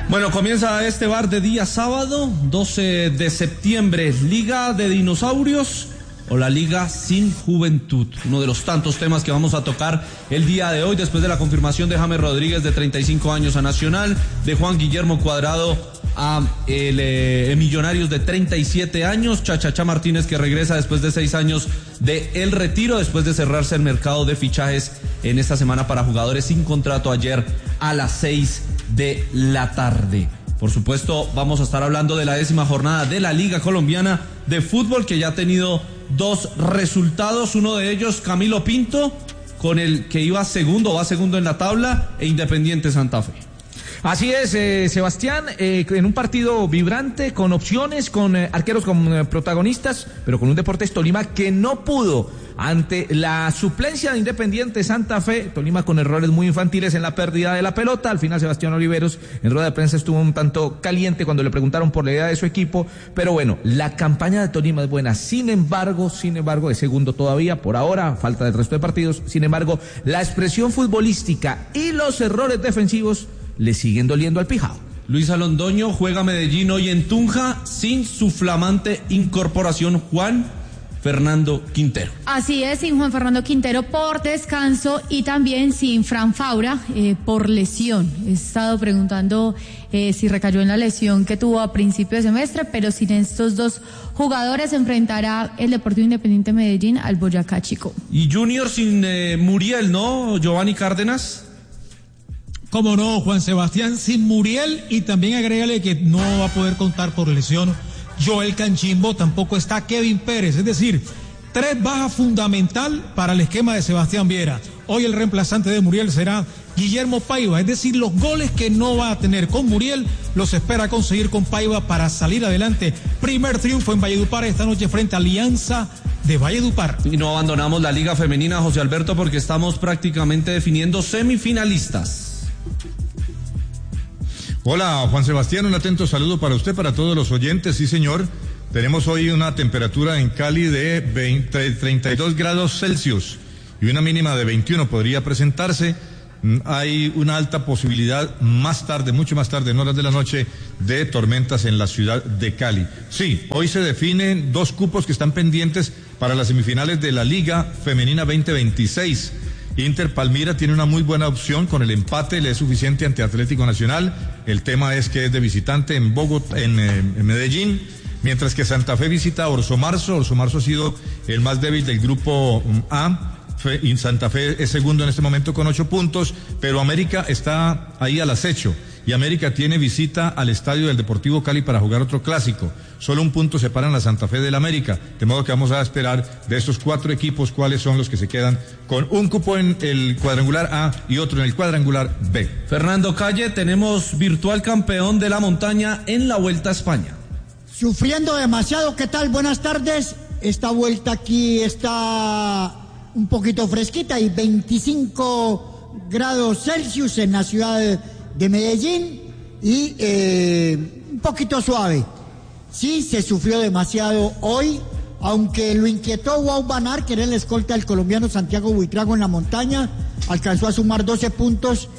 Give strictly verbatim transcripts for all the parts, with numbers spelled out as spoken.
Bueno, comienza este bar de día sábado, doce de septiembre, Liga de Dinosaurios o la Liga sin Juventud. Uno de los tantos temas que vamos a tocar el día de hoy, después de la confirmación de James Rodríguez de treinta y cinco años a Nacional, de Juan Guillermo Cuadrado a el eh, Millonarios de treinta y siete años, Chachachá Martínez que regresa después de seis años de el retiro, después de cerrarse el mercado de fichajes en esta semana para jugadores sin contrato ayer a las seis de la tarde. Por supuesto, vamos a estar hablando de la décima jornada de la Liga Colombiana de Fútbol, que ya ha tenido dos resultados, uno de ellos Camilo Pinto, con el que iba segundo, va segundo en la tabla, e Independiente Santa Fe. Así es, eh, Sebastián, eh, en un partido vibrante, con opciones, con eh, arqueros como eh, protagonistas, pero con un Deportes Tolima que no pudo ante la suplencia de Independiente Santa Fe. Tolima con errores muy infantiles en la pérdida de la pelota. Al final Sebastián Oliveros en rueda de prensa estuvo un tanto caliente cuando le preguntaron por la idea de su equipo, pero bueno, la campaña de Tolima es buena. Sin embargo, sin embargo, es segundo todavía, por ahora, falta del resto de partidos. Sin embargo, la expresión futbolística y los errores defensivos le siguen doliendo al Pijao. Luis Alondoño juega Medellín hoy en Tunja sin su flamante incorporación Juan Fernando Quintero. Así es, sin Juan Fernando Quintero por descanso y también sin Fran Faura eh, por lesión. He estado preguntando eh, si recayó en la lesión que tuvo a principio de semestre, pero sin estos dos jugadores enfrentará el Deportivo Independiente Medellín al Boyacá Chico. Y Junior sin eh, Muriel, ¿no? Giovanni Cárdenas. Cómo no, Juan Sebastián, sin Muriel, y también agrégale que no va a poder contar por lesión Joel Canchimbo, tampoco está Kevin Pérez, es decir, tres bajas fundamental para el esquema de Sebastián Viera. Hoy el reemplazante de Muriel será Guillermo Paiva, es decir, los goles que no va a tener con Muriel los espera conseguir con Paiva para salir adelante. Primer triunfo en Valledupar esta noche frente a Alianza de Valledupar. Y no abandonamos la Liga Femenina, José Alberto, porque estamos prácticamente definiendo semifinalistas. Hola, Juan Sebastián, un atento saludo para usted, para todos los oyentes. Sí, señor, tenemos hoy una temperatura en Cali de veinte, treinta y dos grados Celsius y una mínima de veintiuno podría presentarse. Hay una alta posibilidad más tarde, mucho más tarde, en horas de la noche, de tormentas en la ciudad de Cali. Sí, hoy se definen dos cupos que están pendientes para las semifinales de la Liga Femenina veinte veintiséis. Inter Palmira tiene una muy buena opción, con el empate le es suficiente ante Atlético Nacional. El tema es que es de visitante en Bogotá, en, eh, en Medellín, mientras que Santa Fe visita a Orso Marzo. Orso Marzo ha sido el más débil del grupo A. Fe, y Santa Fe es segundo en este momento con ocho puntos, pero América está ahí al acecho. Y América tiene visita al estadio del Deportivo Cali para jugar otro clásico. Solo un punto separan a Santa Fe del América, de modo que vamos a esperar de estos cuatro equipos cuáles son los que se quedan con un cupo en el cuadrangular A y otro en el cuadrangular B. Fernando Calle, tenemos virtual campeón de la montaña en la Vuelta a España. Sufriendo demasiado, ¿qué tal? Buenas tardes. Esta vuelta aquí está un poquito fresquita y veinticinco grados Celsius en la ciudad de Medellín y eh, un poquito suave. Sí, se sufrió demasiado hoy, aunque lo inquietó Wout van Aert, que era el escolta del colombiano Santiago Buitrago en la montaña, alcanzó a sumar doce puntos,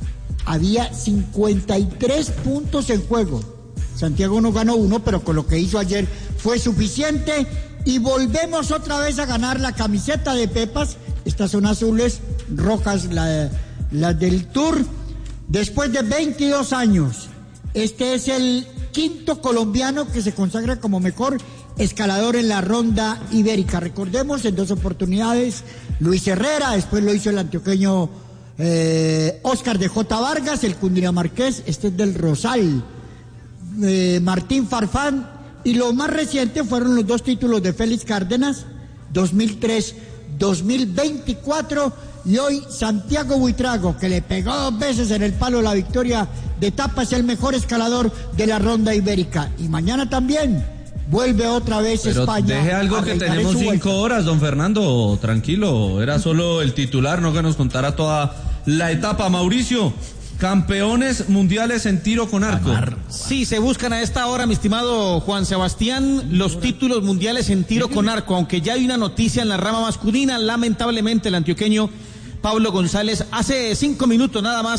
había cincuenta y tres puntos en juego. Santiago no ganó uno, pero con lo que hizo ayer fue suficiente y volvemos otra vez a ganar la camiseta de Pepas. Estas son azules, rojas las la del Tour. Después de veintidós años, este es el quinto colombiano que se consagra como mejor escalador en la ronda ibérica. Recordemos, en dos oportunidades, Luis Herrera, después lo hizo el antioqueño eh, Oscar de J. Vargas, el cundinamarqués, este es del Rosal, eh, Martín Farfán, y lo más reciente fueron los dos títulos de Félix Cárdenas, dos mil tres, dos mil veinticuatro, y hoy Santiago Buitrago, que le pegó dos veces en el palo la victoria de etapa, es el mejor escalador de la ronda ibérica. Y mañana también vuelve otra vez Pero España. Deje algo que tenemos cinco horas, don Fernando, tranquilo, era solo el titular, no que nos contara toda la etapa. Mauricio, campeones mundiales en tiro con arco. Sí, se buscan a esta hora, mi estimado Juan Sebastián, los títulos mundiales en tiro con arco, aunque ya hay una noticia en la rama masculina. Lamentablemente el antioqueño Pablo González hace cinco minutos nada más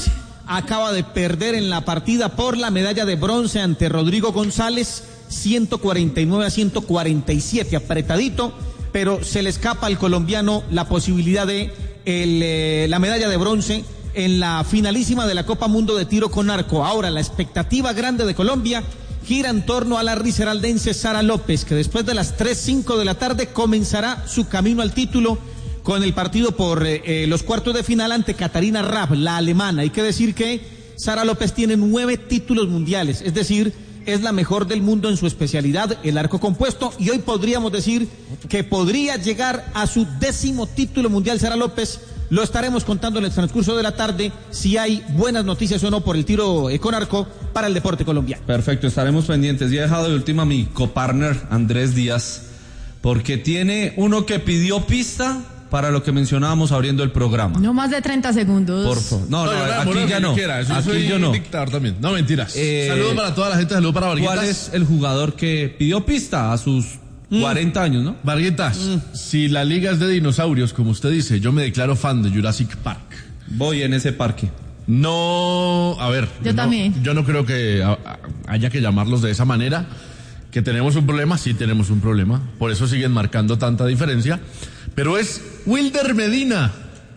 acaba de perder en la partida por la medalla de bronce ante Rodrigo González, ciento cuarenta y nueve a ciento cuarenta y siete, apretadito, pero se le escapa al colombiano la posibilidad de el, eh, la medalla de bronce en la finalísima de la Copa Mundo de Tiro con Arco. Ahora la expectativa grande de Colombia gira en torno a la risaraldense Sara López, que después de las tres cinco de la tarde comenzará su camino al título con el partido por eh, los cuartos de final ante Catarina Raab, la alemana. Hay que decir que Sara López tiene nueve títulos mundiales, es decir, es la mejor del mundo en su especialidad, el arco compuesto, y hoy podríamos decir que podría llegar a su décimo título mundial Sara López. Lo estaremos contando en el transcurso de la tarde, si hay buenas noticias o no por el tiro con arco para el deporte colombiano. Perfecto, estaremos pendientes. Y he dejado de última a mi copartner Andrés Díaz, porque tiene uno que pidió pista para lo que mencionábamos abriendo el programa. No más de treinta segundos. Por favor. No, no, no, no, aquí no, ya no. Quiera, eso aquí soy yo no. dictador también. No, mentiras. Eh, saludos para toda la gente, saludos para Varguitas. ¿Cuál es el jugador que pidió pista a sus mm. cuarenta años, no? Varguitas, mm. si la liga es de dinosaurios, como usted dice, yo me declaro fan de Jurassic Park. Voy en ese parque. No, a ver. Yo no, también. Yo no creo que a, a, haya que llamarlos de esa manera. Que tenemos un problema, sí tenemos un problema. Por eso siguen marcando tanta diferencia. Pero es Wilder Medina,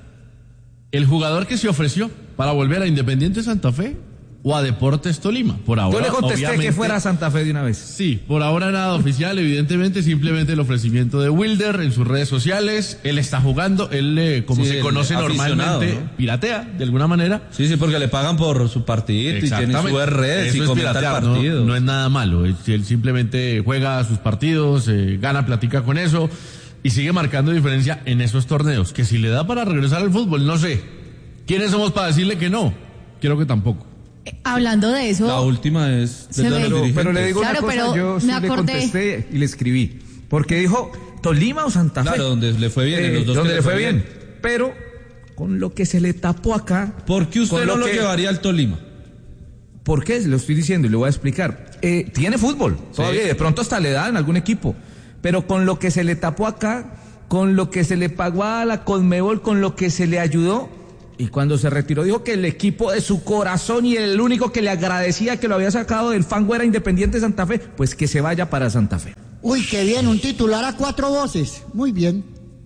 el jugador que se ofreció para volver a Independiente Santa Fe o a Deportes Tolima. Por ahora, yo le contesté que fuera a Santa Fe de una vez. Sí, por ahora nada oficial, evidentemente, simplemente el ofrecimiento de Wilder en sus redes sociales. Él está jugando, él, eh, como sí, se conoce normalmente, ¿no? Piratea, de alguna manera. Sí, sí, porque le pagan por su partidito y tiene sus redes y comenta el partido. No, no es nada malo, él simplemente juega sus partidos, eh, gana, platica con eso. Y sigue marcando diferencia en esos torneos. Que si le da para regresar al fútbol, no sé. ¿Quiénes somos para decirle que no? Creo que tampoco. Hablando de eso. La última es de los pero, pero le digo claro, una cosa, pero yo sí me le acordé. contesté y le escribí. Porque dijo Tolima o Santa Fe. Claro, donde le fue bien. Eh, en los dos donde que le fue bien. bien. Pero con lo que se le tapó acá. ¿Por qué usted no lo que... llevaría al Tolima? ¿Por qué? Lo estoy diciendo y le voy a explicar. Eh, tiene fútbol todavía, sí. De pronto hasta le da en algún equipo. Pero con lo que se le tapó acá, con lo que se le pagó a la Conmebol, con lo que se le ayudó, y cuando se retiró dijo que el equipo de su corazón y el único que le agradecía que lo había sacado del fango era Independiente Santa Fe, pues que se vaya para Santa Fe. Uy, qué bien, un titular a cuatro voces, muy bien.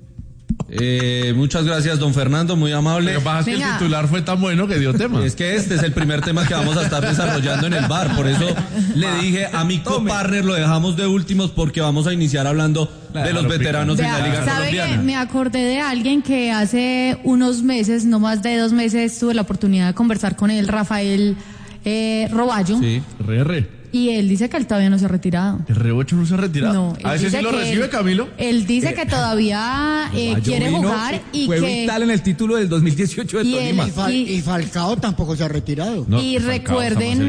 Eh, muchas gracias, don Fernando, muy amable. Lo que pasa es que el titular fue tan bueno que dio tema. Es que este es el primer tema que vamos a estar desarrollando en el bar, por eso le dije a mi copartner lo dejamos de últimos porque vamos a iniciar hablando de los veteranos en la Liga ¿Sabe Colombiana. Que me acordé de alguien que hace unos meses, no más de dos meses, tuve la oportunidad de conversar con él, Rafael eh, Roballo. Sí, R R. Y él dice que él todavía no se ha retirado. ¿El R ocho no se ha retirado? No. A veces sí lo recibe, él, Camilo. Él dice que todavía eh, quiere vino, jugar y fue que... vital en el título del dos mil dieciocho de y Tolima. él, Y, Fal, y Falcao tampoco se ha retirado. No, y Falcao recuerden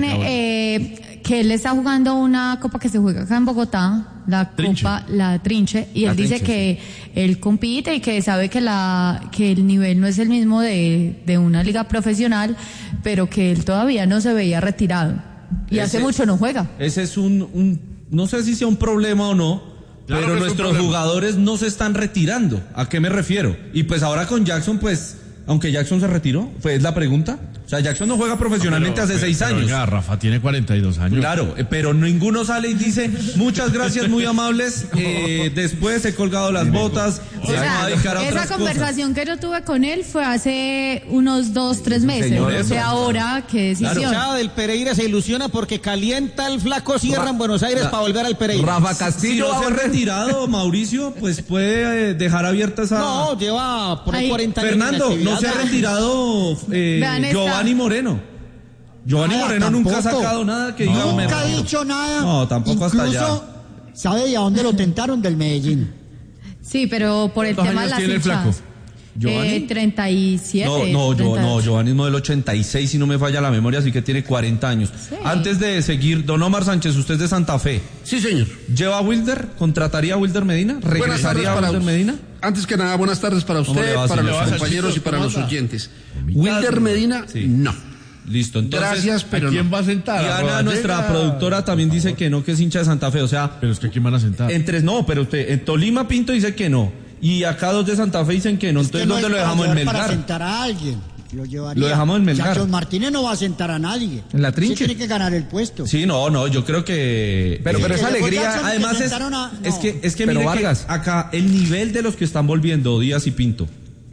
eh, que él está jugando una copa que se juega acá en Bogotá, la Trinche. Copa La Trinche, y la él dice Trinche, que sí. Él compite y que sabe que la que el nivel no es el mismo de, de una liga profesional, pero que él todavía no se veía retirado. Y ese, hace mucho no juega. Ese es un, un, no sé si sea un problema o no, claro, pero nuestros jugadores no se están retirando. ¿A qué me refiero? Y pues ahora con Jackson, pues, aunque Jackson se retiró, pues es la pregunta. O sea, Jackson no juega profesionalmente no, pero, hace seis pero, años. Oiga, Rafa tiene cuarenta y dos años. Claro, pero ninguno sale y dice, muchas gracias, muy amables, eh, después he colgado las botas, o sea, esa conversación cosas. que yo tuve con él fue hace unos dos, tres meses. Señor, o sea, ahora, qué decisión. La hinchada del Pereira se ilusiona porque calienta el flaco Sierra en Buenos Aires para volver al Pereira. Rafa Castillo. Si no se ha retirado, Mauricio, pues puede eh, dejar abierta esa... No, lleva por ahí cuarenta años. Fernando, no se ha retirado eh, Giovanni Moreno. Giovanni nada, Moreno tampoco. nunca ha sacado nada que diga. Nunca ha dicho nada. No, tampoco Incluso, hasta allá. ¿Sabe de a dónde lo tentaron? Del Medellín. Sí, pero por el tema de las tiene el flaco? ¿Giovanni? Eh, treinta y siete. No, no, yo, no, Giovanni es modelo ochenta y seis, si no me falla la memoria, así que tiene cuarenta años. Sí. Antes de seguir, don Omar Sánchez, usted es de Santa Fe. Sí, señor. ¿Lleva a Wilder? ¿Contrataría a Wilder Medina? ¿Regresaría a Wilder Medina? Antes que nada, buenas tardes para usted, va, para si los compañeros y para los oyentes. Wilder Medina, sí. No. Listo, entonces. Gracias, pero ¿a quién no. va a sentar? Y Ana, nuestra llega... productora, también dice que no, que es hincha de Santa Fe, o sea. Pero es que ¿a quién van a sentar? Entre, no, pero usted, en Tolima Pinto dice que no. Y acá dos de Santa Fe dicen que no. Es Entonces, que no ¿dónde lo para dejamos? En Para Melgar. sentar a alguien. Lo llevaría. Lo dejamos en Melgar. Chacho Martínez no va a sentar a nadie. En la trinche. Sí tiene que ganar el puesto. Sí, no, no, yo creo que... Pero, eh, pero esa que alegría, Jackson, que además es, sentaron a- no. es que, es que Pero mire que Vargas. acá el nivel de los que están volviendo, Díaz y Pinto,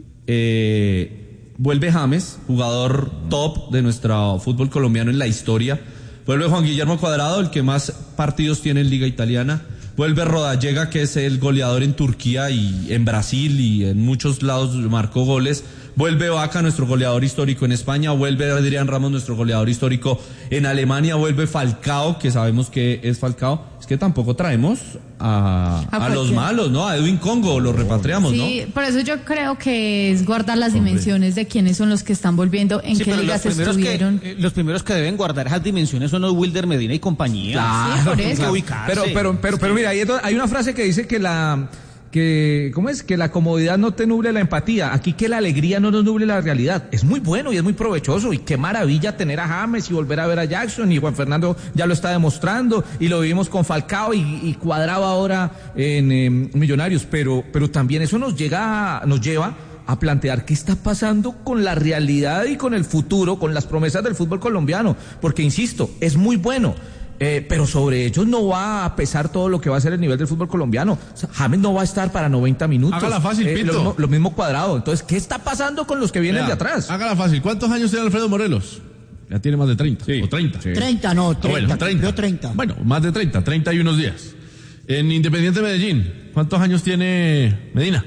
eh, vuelve James, jugador top de nuestro fútbol colombiano en la historia, vuelve Juan Guillermo Cuadrado, el que más partidos tiene en Liga Italiana, vuelve Rodallega, que es el goleador en Turquía y en Brasil y en muchos lados marcó goles, vuelve Vaca, nuestro goleador histórico en España, vuelve Adrián Ramos, nuestro goleador histórico en Alemania, vuelve Falcao, que sabemos que es Falcao. Es que tampoco traemos a, A a los cualquiera. malos, ¿no? A Edwin Congo, lo repatriamos, Sí, ¿no? por eso yo creo que es guardar las dimensiones de quiénes son los que están volviendo, en Sí, qué pero ligas los primeros, estuvieron. que, eh, los primeros que deben guardar esas dimensiones son los Wilder Medina y compañía. Sí, por eso. Hay que ubicarse. Pero, pero, pero, pero mira, hay, hay una frase que dice que la, que, ¿cómo es? Que la comodidad no te nuble la empatía. Aquí que la alegría no nos nuble la realidad. Es muy bueno y es muy provechoso. Y qué maravilla tener a James y volver a ver a Jackson. Y Juan Fernando ya lo está demostrando. Y lo vivimos con Falcao y, y Cuadrado ahora en eh, Millonarios. Pero, pero también eso nos llega, nos lleva a plantear qué está pasando con la realidad y con el futuro, con las promesas del fútbol colombiano. Porque, insisto, es muy bueno. Eh, pero sobre ellos no va a pesar todo lo que va a ser el nivel del fútbol colombiano. O sea, James no va a estar para noventa minutos. Hágala fácil, Eh, Pinto. lo, mismo- lo mismo Cuadrado. Entonces, ¿qué está pasando con los que vienen Vea, de atrás? Hágala fácil. ¿Cuántos años tiene Alfredo Morelos? Ya tiene más de treinta. Sí. O treinta. treinta, no, Ah, treinta. bueno, treinta. cumplió treinta. Bueno, más de treinta, treinta y unos días. En Independiente Medellín, ¿cuántos años tiene Medina?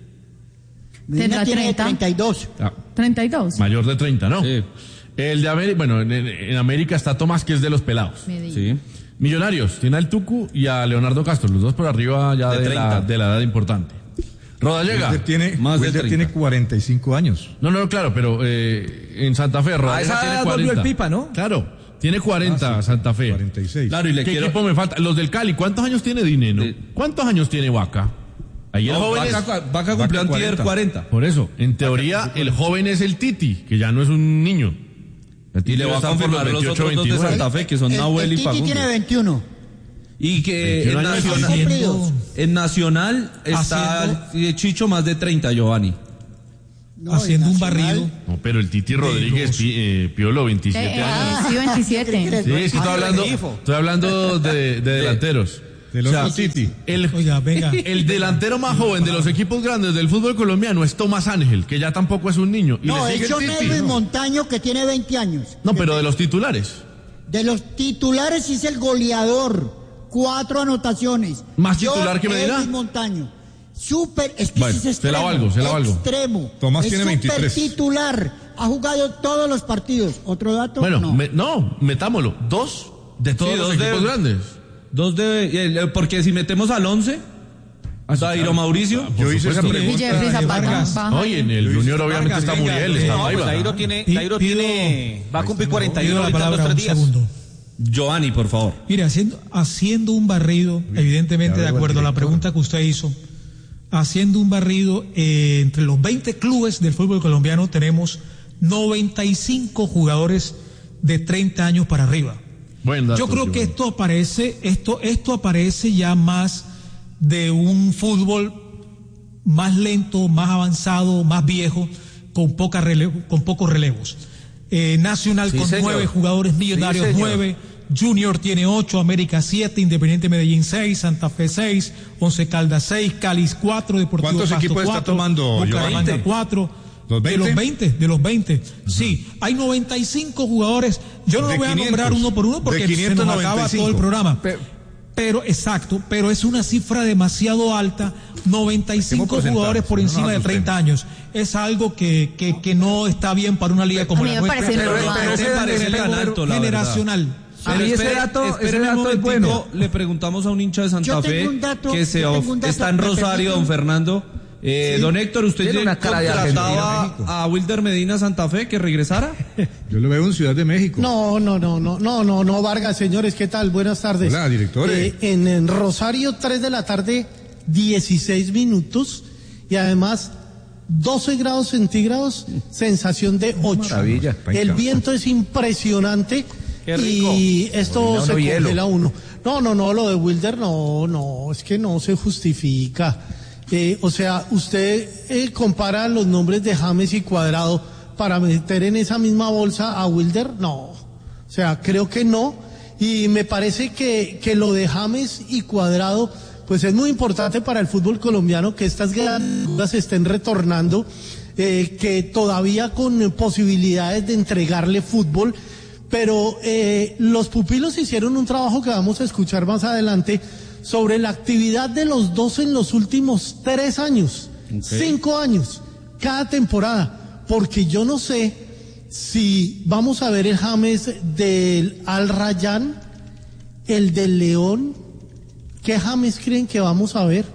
Medina Tendrá tiene treinta. treinta y dos. Ah, treinta y dos. mayor de treinta, ¿no? Sí. El de América, bueno, en, en América está Tomás, que es de los pelados. Medellín. Sí. Millonarios, tiene al Tucu y a Leonardo Castro, los dos por arriba ya De de, la, treinta. de la edad importante. Rodallega. Wilder tiene, Más de Wilder treinta. tiene cuarenta y cinco años. No, no, claro, pero eh, en Santa Fe, Rodallega esa tiene edad cuarenta. volvió el Pipa, ¿no? Claro, tiene cuarenta Ah, sí, Santa Fe. cuarenta y seis. Claro, y le ¿Qué quiero... equipo me falta? Los del Cali, ¿cuántos años tiene Dineno? De- ¿Cuántos años tiene Vaca? Ahí el No, joven es... Vaca, Vaca cumplió Vaca antier cuarenta. Por eso, en teoría, el joven es el Titi, que ya no es un niño. El Y Titi le va a está por confirmar los veintiocho, otros dos de veintinueve. Santa Fe, que son El, Nahuel el y Titi Facundo. tiene veintiuno. Y que en veintiún años Nacional, cumplidos. en Nacional está Haciendo- eh, Chicho más de treinta, Giovanni. No, haciendo el un Nacional. barrido. No, pero el Titi Rodríguez, los- pi- eh, Piolo, veintisiete Eh, años. ah, sí, veintisiete. Sí, es que estoy Ah, hablando, grifo. estoy hablando de, de delanteros. Del O sea, otro Titi. El, Oiga, venga. el delantero más joven de los equipos grandes del fútbol colombiano es Tomás Ángel, que ya tampoco es un niño. Y No, le sigue es el John Titi. Elvis Montaño, que tiene veinte años. No, pero de los titulares. De los titulares es el goleador. Cuatro anotaciones. ¿Más titular que Medina? Elvis Montaño. Súper, es que Bueno, ese es se la extremo. valgo, se la valgo. Extremo. Tomás es tiene veintitrés. súper titular. Ha jugado todos los partidos. ¿Otro dato? Bueno, no. me- no, metámoslo. Dos de todos Sí, los dos de- equipos grandes. Dos de... eh, porque si metemos al once, a Dairo Mauricio... Yo hice esa supuesto. Y pregunta. Jeffrey de Zapata. Vargas. baja. Oye, en el Luis Junior obviamente Vargas, está venga, Muriel, eh, está No, pues Paiva. Dairo tiene, Pi- Dairo pido- tiene, va a cumplir cuarenta y Pido uno la ahorita en los palabra tres un días. segundo. Giovanni, por favor. Mire, haciendo, haciendo un barrido, evidentemente ya de veo acuerdo a al la director. pregunta que usted hizo, haciendo un barrido eh, entre los veinte clubes del fútbol colombiano tenemos noventa y cinco jugadores de treinta años para arriba. Buen dato, Yo creo que Giovanni. esto aparece, esto, esto aparece ya más de un fútbol más lento, más avanzado, más viejo, con poca relevo, con pocos relevos. Eh, Nacional Sí, con señor. nueve jugadores, Millonarios Sí, señor. nueve, Junior tiene ocho, América siete, Independiente Medellín seis, Santa Fe seis, Once Caldas seis, Cali cuatro, Deportivo ¿Cuántos Pasto equipos está cuatro, tomando, Bucaramanga Giovanni? cuatro. ¿Los De veinte? los veinte, de los veinte. Sí, hay noventa y cinco jugadores. Yo no De voy a quinientos. nombrar uno por uno porque De se nos quinientos noventa y acaba cinco. todo el programa. Pe- Pero, exacto, pero es una cifra demasiado alta, noventa y cinco porcentajes, jugadores por no nos encima de asustemos. treinta años. Es algo que, que, que no está bien para una liga como A mí la me nuestra. parece Pero- normal. pero Me ese parece relevo tan alto, la generacional. A mí ese dato- ese espéreme un dato es momentico, bueno. le preguntamos a un hincha de Santa Yo tengo Fe un dato- que se yo of- tengo un dato, está en me Rosario, permite. don Fernando. Eh, Sí. Don Héctor, ¿usted Tiene ya una cara de contrataba argentino. a Wilder Medina Santa Fe que regresara? Yo lo veo en Ciudad de México. No, no, no, no, no, no, no, Vargas, señores, ¿qué tal? Buenas tardes. Hola, directore. Eh, en, en Rosario, tres de la tarde, dieciséis minutos, y además doce grados centígrados, sensación de ocho. Maravilla. El viento es impresionante Qué rico. y esto Orina se uno hielo. congela uno. No, no, no, lo de Wilder no, no, es que no se justifica. Eh, o sea, usted eh, compara los nombres de James y Cuadrado para meter en esa misma bolsa a Wilder, no. O sea, creo que no. Y me parece que, que lo de James y Cuadrado, pues es muy importante para el fútbol colombiano que estas grandes estén retornando, eh, que todavía con posibilidades de entregarle fútbol, pero eh, los pupilos hicieron un trabajo que vamos a escuchar más adelante sobre la actividad de los dos en los últimos tres años, okay. cinco años, cada temporada, porque yo no sé si vamos a ver el James del Al Rayyan, el del León. ¿Qué James creen que vamos a ver?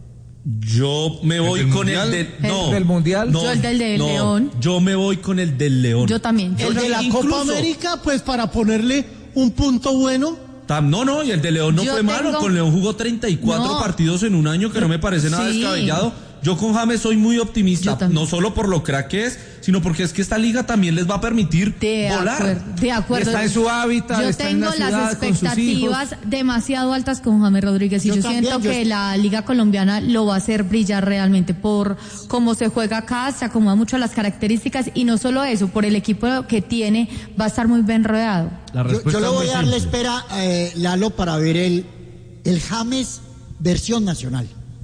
Yo me voy con mundial? el del no, ¿El del Mundial? No, yo el del, del no, León. Yo me voy con el del León. Yo también. El de la incluso, Copa América, pues para ponerle un punto bueno. Tam, no, no, y el de León no yo fue tengo... malo. Con León jugó treinta y cuatro no. partidos en un año, que no me parece nada sí. descabellado. Yo con James soy muy optimista, no solo por lo crack que es, sino porque es que esta liga también les va a permitir de volar. Acuerdo, de acuerdo. Está en su hábitat, yo está tengo en la ciudad, las expectativas demasiado altas con James Rodríguez y yo, yo también, siento yo... que la liga colombiana lo va a hacer brillar realmente por cómo se juega acá, se acomoda mucho a las características y no solo eso, por el equipo que tiene va a estar muy bien rodeado. La yo, yo le voy a dar la espera, eh, Lalo, para ver el, el James versión nacional.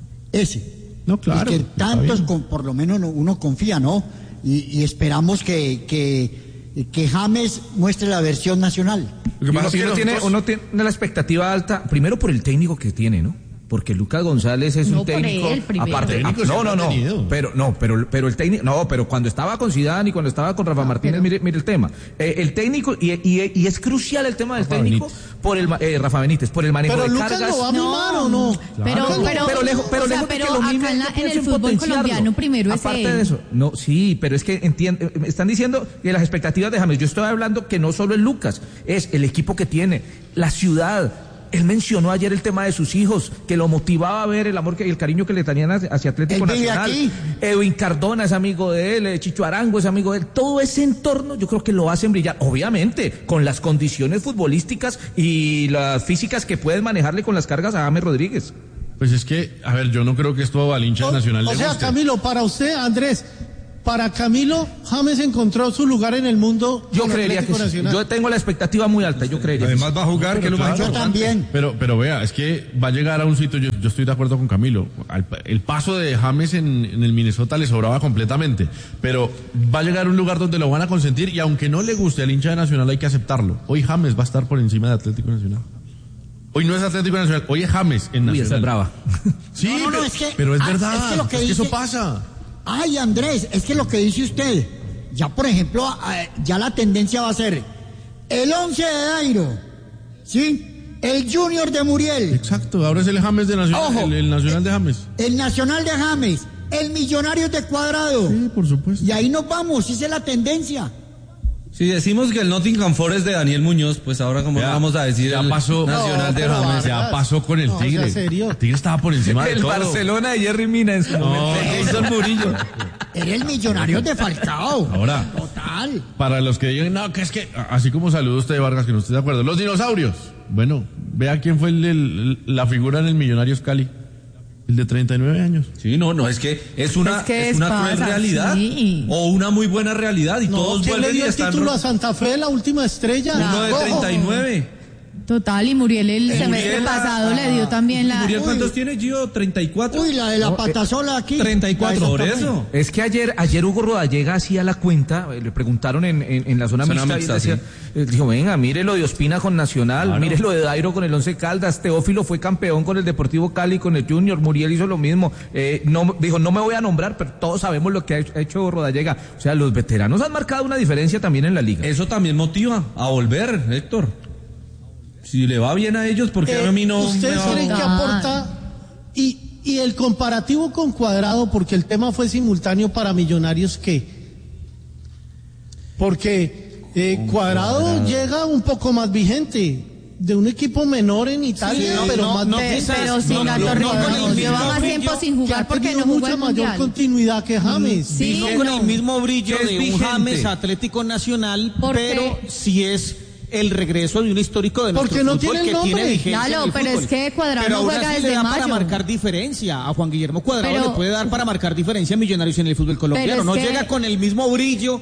Ese. No, claro. Es que tantos, con, por lo menos uno confía, ¿no? Y, y esperamos que, que, que James muestre la versión nacional. Lo que pasa es que uno tiene, uno tiene la expectativa alta, primero por el técnico que tiene, ¿no? Porque Lucas González es no un técnico él, aparte técnico no no no tenido. pero no pero pero el técnico no pero cuando estaba con Zidane y cuando estaba con Rafa Martínez pero... mire, mire el tema eh, el técnico y, y, y es crucial el tema del Rafa técnico Benítez. por el eh, Rafa Benítez por el manejo pero de Lucas cargas lo va a mimar no, o no claro. pero pero pero lejos pero, o sea, lejos pero de que lo acá mime, en, la, en el fútbol colombiano primero es aparte él. de eso no sí pero es que entiende, están diciendo que las expectativas de James yo estoy hablando que no solo es Lucas es el equipo que tiene la ciudad. Él mencionó ayer el tema de sus hijos, que lo motivaba a ver el amor y el cariño que le tenían hacia Atlético Nacional. Aquí. Edwin Cardona es amigo de él, Chicho Arango es amigo de él. Todo ese entorno yo creo que lo hacen brillar. Obviamente, con las condiciones futbolísticas y las físicas que pueden manejarle con las cargas a James Rodríguez. Pues es que, a ver, yo no creo que esto al hincha nacional o le sea, guste. Camilo, para usted, Andrés... Para Camilo, James encontró su lugar en el mundo. Yo creería que sí. Yo tengo la expectativa muy alta, yo creería. Además va a jugar, que es lo más importante. Yo también. Pero, pero vea, es que va a llegar a un sitio, yo, yo estoy de acuerdo con Camilo, al, el paso de James en, en el Minnesota le sobraba completamente, pero va a llegar a un lugar donde lo van a consentir y aunque no le guste al hincha de Nacional hay que aceptarlo. Hoy James va a estar por encima de Atlético Nacional. Hoy no es Atlético Nacional, hoy es James en Nacional. Uy, esa es brava. Sí, no, no, no, pero, es que, pero es ah, verdad, es que, lo que, es que dice, eso pasa. Ay, Andrés, es que lo que dice usted, ya por ejemplo, ya la tendencia va a ser el once de Dairo, ¿sí? El Junior de Muriel. Exacto, ahora es el James de Nacional, Ojo, el, el Nacional de James. El Nacional de James, el Millonarios de Cuadrado. Sí, por supuesto. Y ahí nos vamos, esa es la tendencia. Si decimos que el Nottingham Forest de Daniel Muñoz, pues ahora como ya, vamos a decir ya el pasó, Nacional no, de James. Ya pasó con el no, Tigre. ¿serio? El Tigre estaba por encima de el todo. El Barcelona de Jerry Mina en su no, momento. Jason Murillo. Era el Millonarios de Falcao. Ahora, total. Para los que digan, no, que es que, así como saludo usted, Vargas, que no estoy de acuerdo. Los dinosaurios. Bueno, vea quién fue el, el, la figura en el Millonarios Cali. El de treinta y nueve años. Sí, no, no, es que es una, es, que es es una pasa, cruel realidad. Sí. O una muy buena realidad y no, todos ¿quién vuelven le dio y el están... título a Santa Fe, la última estrella? Uno de treinta y nueve. Total, y Muriel el Muriel, semestre pasado ah, le dio también la... ¿Muriel cuántos Uy. tiene, Gio? ¿treinta y cuatro? Uy, la de la No, patasola aquí. treinta y cuatro, por eso. Es que ayer, ayer Hugo Rodallega hacía la cuenta, eh, le preguntaron en, en, en la zona, Zona mixta, mixta, y decía, sí. eh, dijo, venga, mire lo de Ospina con Nacional, Claro. mire lo de Dairo con el Once Caldas, Teófilo fue campeón con el Deportivo Cali, con el Junior, Muriel hizo lo mismo, eh, no, dijo, no me voy a nombrar, pero todos sabemos lo que ha hecho, ha hecho Rodallega. O sea, los veteranos han marcado una diferencia también en la liga. Eso también motiva a volver, Héctor. Si le va bien a ellos, ¿por qué Eh, a mí no ¿Ustedes me va creen que aporta? Y, y el comparativo con Cuadrado, porque el tema fue simultáneo para Millonarios, ¿qué? Porque eh, Cuadrado, Cuadrado llega un poco más vigente, de un equipo menor en Italia, Sí, pero no, más no, vigente. quizás, Pero sin no, la no, torre, no, no, no, no, lleva no, más no, tiempo sin que jugar ha porque tenido no jugó mucha el mayor mundial. continuidad que James. Sí, Vino que con no. el mismo brillo Que es de un vigente. James Atlético Nacional, ¿Por pero qué? si es el regreso de un histórico de nuestro Porque no fútbol tiene el que nombre. tiene vigencia Claro, en el pero fútbol. es que Cuadrado Pero aún juega así desde le da mayo. para marcar diferencia. A Juan Guillermo Cuadrado Pero- le puede dar para marcar diferencia a Millonarios en el fútbol colombiano. es No que- llega con el mismo brillo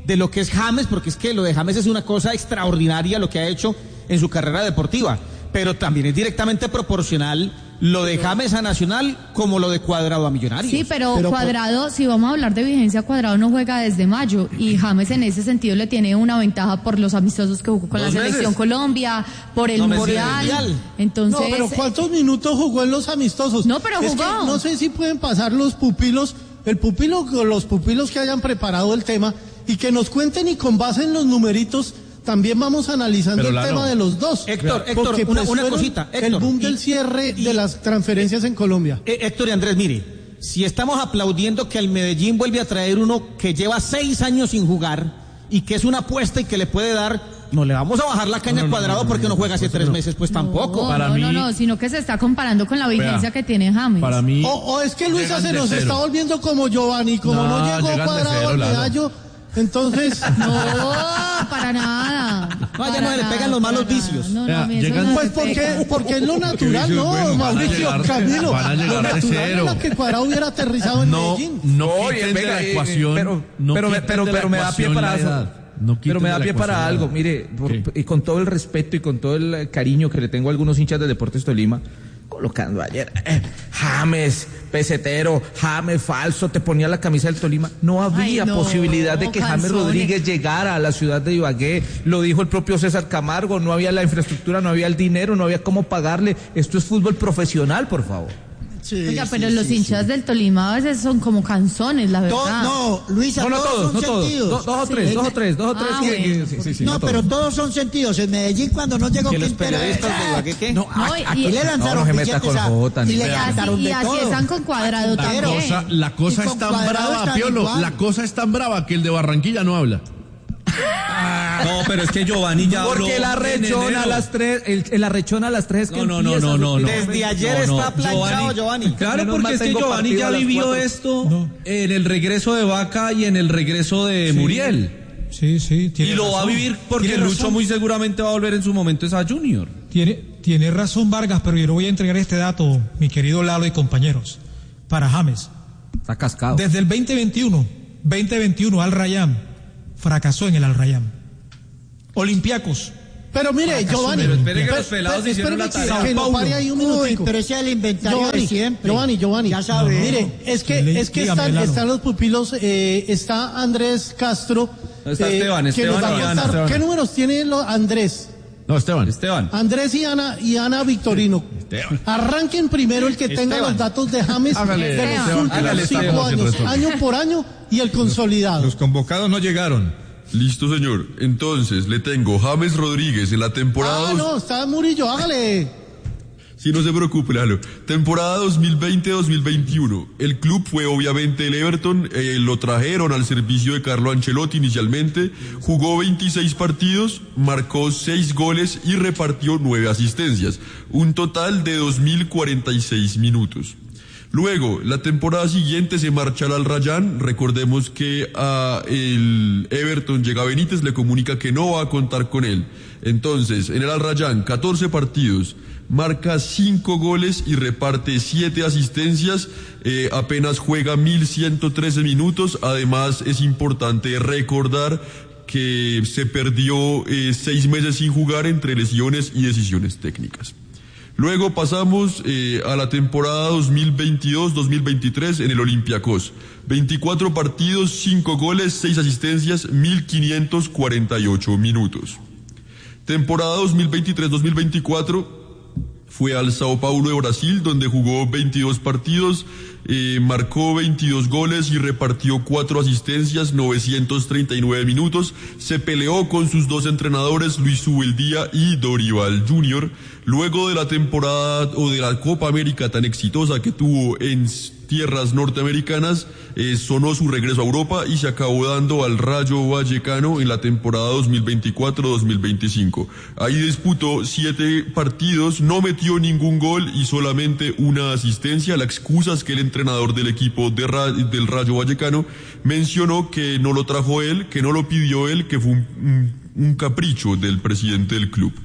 de lo que es James, porque es que lo de James es una cosa extraordinaria lo que ha hecho en su carrera deportiva, pero también es directamente proporcional lo de James a Nacional como lo de Cuadrado a Millonarios. Sí, pero, Pero Cuadrado, por... si vamos a hablar de vigencia, Cuadrado no juega desde mayo y James en ese sentido le tiene una ventaja por los amistosos que jugó con la selección meses. Colombia, por el no mundial. Entonces, no, pero ¿cuántos minutos jugó en los amistosos? No, pero es jugó. Que no sé si pueden pasar los pupilos, el pupilo, los pupilos que hayan preparado el tema y que nos cuenten y con base en los numeritos. También vamos analizando Pero, el Lalo, tema de los dos. Héctor, Héctor, porque, una, pues, una cosita. Héctor, el boom del y, cierre y, de las transferencias en Colombia. Héctor y Andrés, mire, si estamos aplaudiendo que el Medellín vuelve a traer uno que lleva seis años sin jugar y que es una apuesta y que le puede dar, no le vamos a bajar la caña al no, no, Cuadrado no, no, porque no, no juega hace tres no. meses, pues no, tampoco. Para no, mí, no, no, sino que se está comparando con la vigencia vea, que tiene James. Para mí. O, o es que Luisa se nos está volviendo como Giovanni, como no, no llegó Cuadrado al medallo. Entonces, no, para nada. No, allá no se le pegan los malos vicios. No, no, llegan, pues porque, porque es lo natural, no, bueno, Mauricio, van llegar, Camilo. Van a llegar lo natural cero. era que Cuadrado hubiera aterrizado en no, Medellín. No, Oye, venga, la ecuación, pero, no pero, pero, pero me da pie para eso. No pero me da pie para algo, mire, por, y con todo el respeto y con todo el cariño que le tengo a algunos hinchas de Deportes Tolima, colocando ayer eh, James, pesetero, James falso, te ponía la camisa del Tolima. No había Ay, no, posibilidad de que James canzones. Rodríguez llegara a la ciudad de Ibagué. Lo dijo el propio César Camargo, no había la infraestructura, no había el dinero, no había cómo pagarle. Esto es fútbol profesional, por favor. Sí, Oiga, pero sí, los sí, hinchas sí. del Tolima a veces son como canzones, la verdad. To, no, Luisa, no, no todos, todos son no sentidos. Todos. Dos, dos o tres, sí. dos o tres, dos o tres. Ah, que, bueno. sí, sí, sí, no, no pero todos. todos son sentidos. En Medellín, cuando no llegó que los Quintero, periodistas de Ibagué, ¿qué? No, no, aquí y, le lanzaron no, no se con a, Jota, y le y lanzaron así, de y así todo. están con Cuadrado la también. Cosa, la cosa es tan brava, Piolo, la cosa es tan brava que el de Barranquilla no habla. No, pero es que Giovanni ya Porque habló la rechona a las tres, el, el arrechona a las tres que no, no, no, no, no, no. Desde ayer no, no. está planchado Giovanni. Giovanni. Claro, porque es que Giovanni ya vivió esto no. en el regreso de Vaca y en el regreso de sí. Muriel. Sí, sí, tiene Y lo razón. va a vivir porque Lucho razón. muy seguramente va a volver en su momento esa Junior. Tiene, tiene razón Vargas, pero yo le voy a entregar este dato, mi querido Lalo y compañeros, para James. Está cascado. Desde el veinte veintiuno, veinte veintiuno Al Rayyan fracasó en el Al Rayyan. Olympiacos. Pero mire, Giovanni, pero espere que los pelados pero, hicieron la tarea. Que no pare ahí un minutico. Pero ese es el inventario Giovanni, de siempre. Giovanni, Giovanni. Ya sabe. No, mire, es que, le, es que dígame, están, Lalo. están los pupilos, eh, está Andrés Castro. Está eh, Esteban, que Esteban nos va a y contar, Ana. Esteban. ¿qué números tiene lo, Andrés? No, Esteban. Esteban. Andrés y Ana, y Ana Victorino. Esteban. Arranquen primero el que tenga Esteban. los datos de James Hágale, de los Esteban, últimos hágale, cinco Esteban, años, que año por año, y el consolidado. Los convocados no llegaron. Listo, señor. Entonces, le tengo James Rodríguez en la temporada... Ah, no, está Murillo, hágale. Sí, no se preocupe, Lalo. Temporada dos mil veinte dos mil veintiuno. El club fue obviamente el Everton, eh, lo trajeron al servicio de Carlo Ancelotti inicialmente, jugó veintiséis partidos, marcó seis goles y repartió nueve asistencias, un total de dos mil cuarenta y seis minutos. Luego, la temporada siguiente se marcha al Al Rayyan. Recordemos que a el Everton llega Benítez, le comunica que no va a contar con él. Entonces, en el Al Rayyan, catorce partidos, marca cinco goles y reparte siete asistencias, eh, apenas juega mil ciento trece minutos. Además, es importante recordar que se perdió eh, seis meses sin jugar entre lesiones y decisiones técnicas. Luego pasamos eh, a la temporada dos mil veintidós dos mil veintitrés en el Olympiacos. veinticuatro partidos, cinco goles, seis asistencias, mil quinientos cuarenta y ocho minutos. Temporada dos mil veintitrés dos mil veinticuatro fue al Sao Paulo de Brasil, donde jugó veintidós partidos, eh, marcó veintidós goles y repartió cuatro asistencias, novecientos treinta y nueve minutos. Se peleó con sus dos entrenadores, Luis Ubeldía y Dorival junior Luego de la temporada o de la Copa América tan exitosa que tuvo en tierras norteamericanas, eh, sonó su regreso a Europa y se acabó dando al Rayo Vallecano en la temporada dos mil veinticuatro dos mil veinticinco. Ahí disputó siete partidos, no metió ningún gol y solamente una asistencia. La excusa es que el entrenador del equipo de Ra- del Rayo Vallecano mencionó que no lo trajo él, que no lo pidió él, que fue un, un, un capricho del presidente del club.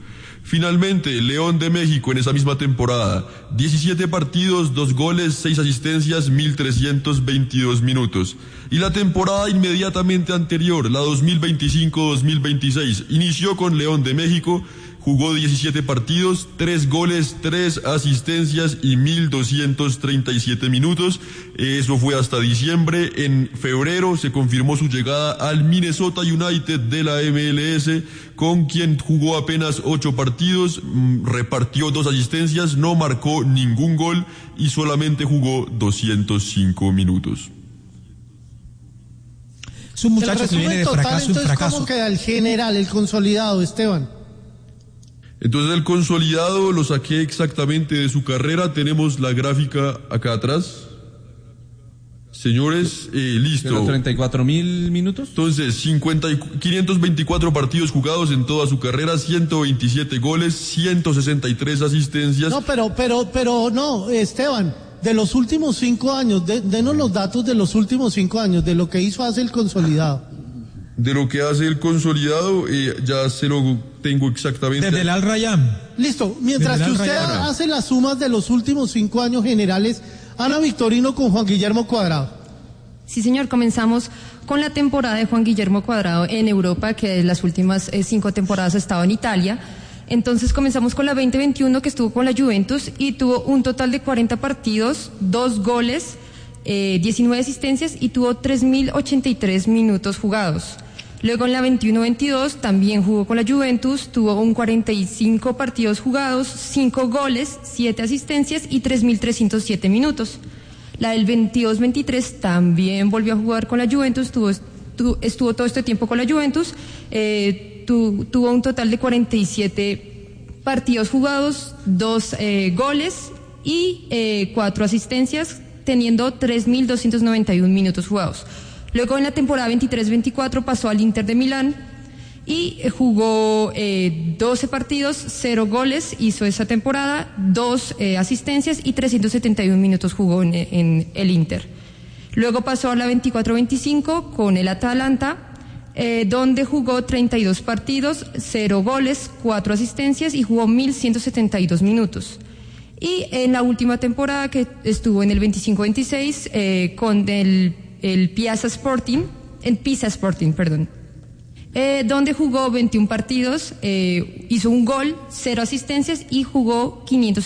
Finalmente, León de México en esa misma temporada, diecisiete partidos, dos goles, seis asistencias, mil trescientos veintidós minutos. Y la temporada inmediatamente anterior, la dos mil veinticinco dos mil veintiséis, inició con León de México, jugó diecisiete partidos, tres goles, tres asistencias y mil doscientos treinta y siete minutos. Eso fue hasta diciembre. En febrero se confirmó su llegada al Minnesota United de la M L S, con quien jugó apenas ocho partidos, repartió dos asistencias, no marcó ningún gol y solamente jugó doscientos cinco minutos. Es un muchacho que viene de fracaso en fracaso. ¿Cómo queda el general, el consolidado, Esteban? Entonces el consolidado lo saqué exactamente de su carrera. Tenemos la gráfica acá atrás. Señores, eh, listo. ¿treinta y cuatro mil minutos? Entonces, cincuenta y, quinientos veinticuatro partidos jugados en toda su carrera, ciento veintisiete goles, ciento sesenta y tres asistencias. No, pero, pero, pero, no, Esteban, de los últimos cinco años, de, denos los datos de los últimos cinco años, de lo que hizo hace el consolidado. De lo que hace el consolidado, eh, ya se lo tengo exactamente. Desde el Al Rayyan. Listo, mientras que usted hace las sumas de los últimos cinco años generales, Ana Victorino con Juan Guillermo Cuadrado. Sí, señor, comenzamos con la temporada de Juan Guillermo Cuadrado en Europa, que de las últimas eh, cinco temporadas ha estado en Italia. Entonces comenzamos con la veinte veintiuno, que estuvo con la Juventus y tuvo un total de cuarenta partidos, dos goles, eh, diecinueve asistencias y tuvo tres mil ochenta y tres minutos jugados. Luego en la veintiuno veintidós también jugó con la Juventus, tuvo un cuarenta y cinco partidos jugados, cinco goles, siete asistencias y tres mil trescientos siete minutos. La del veintidós veintitrés también volvió a jugar con la Juventus, tuvo, tu, estuvo todo este tiempo con la Juventus, eh, tu, tuvo un total de cuarenta y siete partidos jugados, dos eh, goles y eh, cuatro asistencias, teniendo tres mil doscientos noventa y uno minutos jugados. Luego en la temporada veintitrés veinticuatro pasó al Inter de Milán y jugó eh, doce partidos, cero goles, hizo esa temporada, dos eh, asistencias y trescientos setenta y uno minutos jugó en, en el Inter. Luego pasó a la veinticuatro veinticinco con el Atalanta, eh, donde jugó treinta y dos partidos, cero goles, cuatro asistencias y jugó mil ciento setenta y dos minutos. Y en la última temporada, que estuvo en el veinticinco veintiséis eh, con el el Piazza Sporting, el Pisa Sporting, perdón, eh, donde jugó veintiún partidos, eh, hizo un gol, cero asistencias y jugó quinientos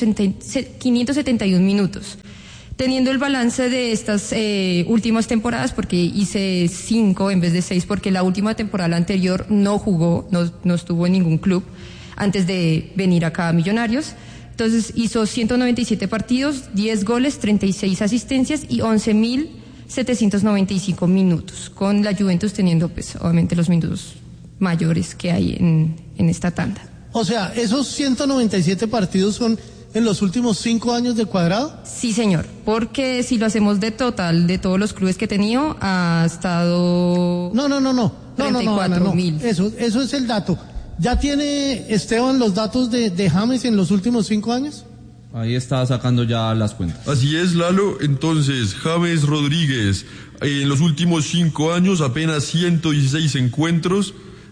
setenta y uno minutos. Teniendo el balance de estas eh, últimas temporadas, porque hice cinco en vez de seis, porque la última temporada anterior no jugó, no, no estuvo en ningún club antes de venir acá a Millonarios. Entonces hizo ciento noventa y siete partidos, diez goles, treinta y seis asistencias y once mil setecientos noventa y cinco minutos, con la Juventus teniendo pues obviamente los minutos mayores que hay en, en esta tanda. O sea, ¿esos ciento noventa y siete partidos son en los últimos cinco años de Cuadrado? Sí, señor, porque si lo hacemos de total de todos los clubes que he tenido, ha estado... No, no, no, no, treinta y cuatro mil. No, no, no. Eso, eso es el dato. ¿Ya tiene Esteban los datos de, de James en los últimos cinco años? Ahí está sacando ya las cuentas. Así es, Lalo. Entonces, James Rodríguez, en los últimos cinco años, apenas ciento dieciséis encuentros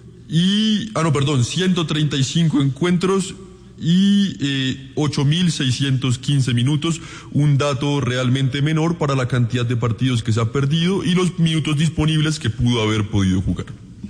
y... Ah, no, perdón, ciento treinta y cinco encuentros y eh, ocho mil seiscientos quince minutos. Un dato realmente menor para la cantidad de partidos que se ha perdido y los minutos disponibles que pudo haber podido jugar.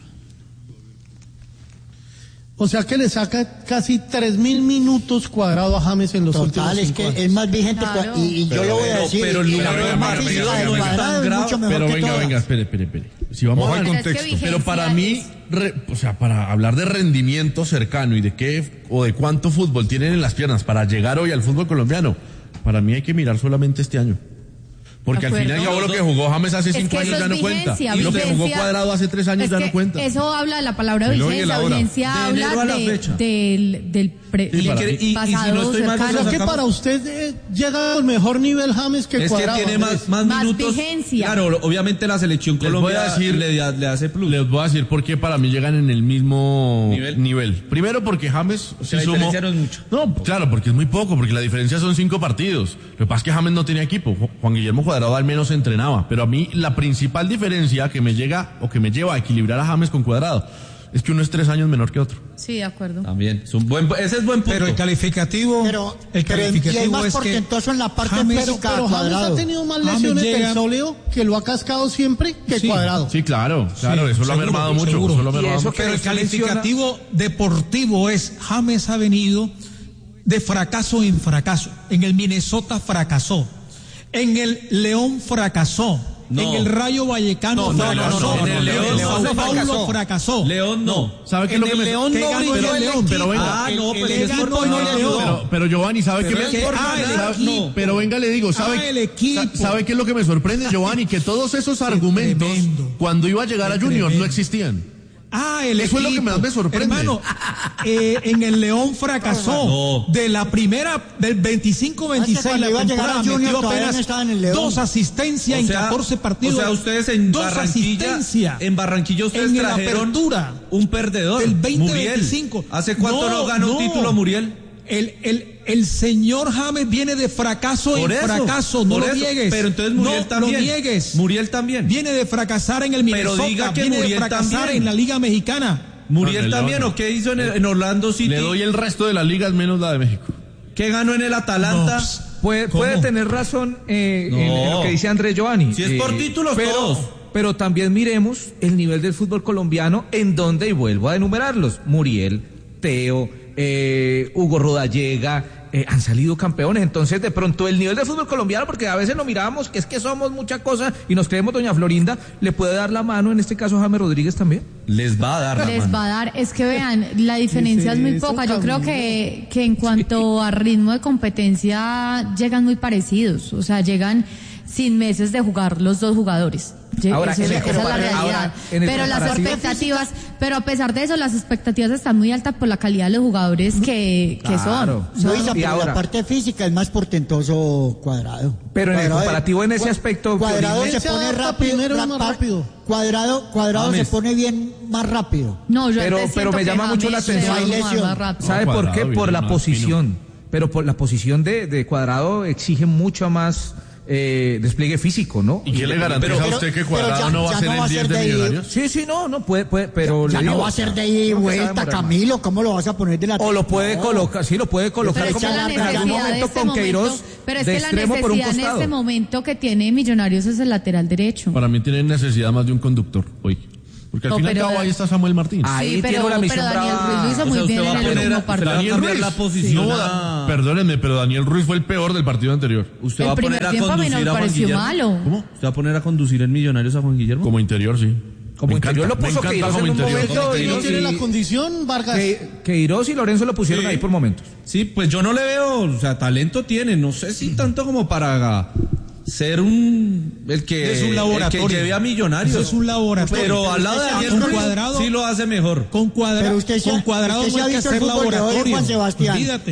O sea que le saca casi tres mil minutos Cuadrado a James en los Total, últimos cinco es que años. es más vigente. Claro. Y, y yo Pero, le voy a pero, decir. pero el y número la de norma Marvel, física venga, de venga, Cuadrado es mucho mejor Pero que venga, todas. venga, espere, espere, espere. Si vamos Ojo a al Pero es que contexto. Pero para mí, re- o sea, para hablar de rendimiento cercano y de qué o de cuánto fútbol tienen en las piernas para llegar hoy al fútbol colombiano, para mí hay que mirar solamente este año. Porque al De final acuerdo. ya lo que jugó James hace Es cinco que años eso ya es no cuenta. vigencia, Y lo que jugó vigencia. Cuadrado hace tres años Es ya que no cuenta. eso habla de la palabra El hoy y el vigencia. ahora. Vigencia De habla enero a la de- fecha. del, del pre- Sí, para del mí. Y- y si pasado no estoy mal, O cercano. sea que Sacamos- para usted eh, llega al mejor nivel James que Es que Cuadrado. tiene Andrés. más, más, Más minutos. vigencia. Claro, obviamente la selección Les voy Colombia a decir- le, da- le hace plus. Les voy a decir por qué para mí llegan en el mismo Nivel. nivel. Primero porque James sí la sumó. diferencia no es mucho. No, claro, porque es muy poco, porque la diferencia son cinco partidos. Lo que pasa es que James no tenía equipo. Ju- Juan Guillermo Cuadrado al menos entrenaba. Pero a mí la principal diferencia que me llega o que me lleva a equilibrar a James con Cuadrado es que uno es tres años menor que otro. Sí, de acuerdo. También, es un buen, ese es buen punto. Pero el calificativo, Pero, el pero calificativo y es más es que portentoso en la parte James- física, Pero James Cuadrado. ha tenido más James lesiones llega- del sóleo que lo ha cascado siempre que Sí. Cuadrado. Sí, claro, claro, Sí, eso lo ha seguro, mermado mucho. seguro. Eso lo ha Y mermado eso mucho. que Pero el usted menciona- calificativo deportivo es James ha venido de fracaso en fracaso. En el Minnesota fracasó. En el León fracasó. No. En el Rayo Vallecano No, no, fracasó. no, no, no, en el León en no Sao Paulo fracasó. fracasó. León no. ¿Sabe qué es En lo que el me León que no ganó brilló el el León, pero venga. Ah, no, el- pero el es equipo por no ganar. le dio. Pero, pero Giovanni, ¿sabe Pero qué es me que- sabe- ah, el sabe- equipo. Pero venga, le digo, ¿sabe, Ah, el equipo. sa- ¿sabe qué es lo que me sorprende, Giovanni? Que todos esos argumentos, tremendo. cuando iba a llegar a Qué Junior, no tremendo. existían. Ah, el Eso es lo que equipo. más me sorprende. Hermano, eh, en el León fracasó. No. De la primera, del veinticinco veintiséis, cuando la iba a llegar temporada a Junior metió todavía no apenas estaba en el León. dos asistencias O sea, en catorce partidos. O sea, ustedes en dos Barranquilla, asistencias. en Barranquilla ustedes En la trajeron apertura un perdedor, del veinte Muriel. veinticinco. ¿Hace cuánto no, ganó un título Muriel? El, el, el señor James viene de fracaso Por en eso, fracaso, no por lo eso. niegues. Pero entonces Muriel no también. lo niegues. Muriel también. Viene de fracasar en el Pero Minnesota, diga que viene Muriel de fracasar también. en la Liga Mexicana. Muriel No, en el también, León, ¿o qué hizo en, el- en Orlando City? Le doy el resto de las ligas menos la de México. ¿Qué ganó en el Atalanta? No, pues, Puede, ¿Cómo? puede tener razón eh, No. en, en lo que dice Andrés Giovanni. Si es por Eh, títulos, pero, todos. Pero también miremos el nivel del fútbol colombiano, en donde, y vuelvo a enumerarlos, Muriel, Teo, eh, Hugo Rodallega, eh, han salido campeones. Entonces, de pronto, el nivel del fútbol colombiano, porque a veces nos miramos que es que somos mucha cosa y nos creemos doña Florinda, le puede dar la mano, en este caso, James Rodríguez también. Les va a dar la Les mano. va a dar, es que vean, la diferencia es muy Ese- poca. Yo eso creo cambió. que, que en cuanto a ritmo de competencia llegan muy parecidos, o sea, llegan sin meses de jugar los dos jugadores. Lle- Ahora, esa, en el esa es la compara- realidad. ahora, en el Pero las comparativo- expectativas, pero a pesar de eso, las expectativas están muy altas por la calidad de los jugadores que, que Claro. son. Luisa, Son- pero ahora- la parte física es más portentoso Cuadrado. Pero en el Cuadrado- comparativo en ese Cua- aspecto, Cuadrado Florinda se se pone adapta rápido, primero y más rapa- rápido. Cuadrado, cuadrado se James. pone bien más rápido. No, yo Pero- antes pero siento me que llama mucho la James se atención. va a No hay sumar lesión. más rápido. ¿Sabe No, por qué? Cuadrado Por viene la más posición. Pero por la posición de, de Cuadrado exige mucho más eh, despliegue físico, ¿no? ¿Y qué le garantiza pero- a usted que pero Cuadrado ya- no va ya a ser no va a el diez ser de de ahí. Millonarios? Sí, sí, no, no puede, puede pero Ya le no digo, va a ser de ida y creo que sabe vuelta, demorar más. Camilo. ¿Cómo lo vas a poner de la O lo puede No. colocar, sí, lo puede colocar Pero es como que la en en algún necesidad de momento este con momento, Queiroz pero es de que la extremo por un necesidad en costado. este momento que tiene Millonarios es el lateral derecho. Para mí tienen necesidad más de un conductor hoy. Porque al No, fin y al pero- cabo ahí está Samuel Martín. Ahí Sí, tiene pero, una misión pero Daniel brava. Ruiz lo hizo O muy sea, usted bien va a en el poner último a- usted va a partido. cambiar la posición No, a- perdónenme, pero Daniel Ruiz fue el peor del partido anterior. Usted El va a primer poner a tiempo a mí no conducir me a Juan pareció Guillermo. malo. ¿Cómo? ¿Usted va a poner a conducir en Millonarios a Juan Guillermo? Como interior, sí. Como Me interior encanta, lo puso me encanta Queiroz como en un interior. momento. Y no y- tiene y- la condición, Vargas. Que- Queiroz y Lorenzo lo pusieron Sí. ahí por momentos. Sí, pues yo no le veo, o sea, talento tiene, no sé si tanto como para ser un el que, Es un el laboratorio. que lleve a Millonarios. Eso es un laboratorio. Pero al lado de usted Daniel sabe- Ruiz Cuadrado- sí lo hace mejor. Con, cuadra, Pero usted se ha- con Cuadrado usted se no ha hay que visto el hacer fútbol de hoy, laboratorio. Juan Sebastián. Olvídate.